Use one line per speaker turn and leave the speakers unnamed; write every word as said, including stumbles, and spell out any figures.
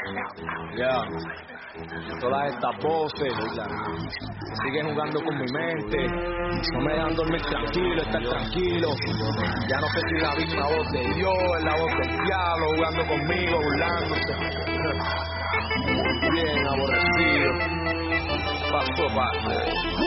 Ya, todas estas voces siguen jugando con mi mente, no me dejan dormir tranquilo, estar tranquilo. Ya no sé si la misma voz de Dios, es la voz del diablo jugando conmigo, burlándose. Bien aborrecido, paso a paso.